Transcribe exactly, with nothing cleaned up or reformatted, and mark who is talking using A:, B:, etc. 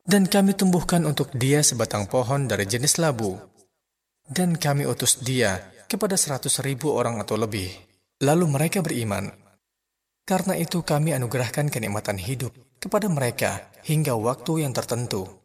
A: Dan kami tumbuhkan untuk dia sebatang pohon dari jenis labu. Dan kami utus dia kepada seratus ribu orang atau lebih. Lalu mereka beriman. Karena itu kami anugerahkan kenikmatan hidup kepada mereka hingga waktu yang tertentu.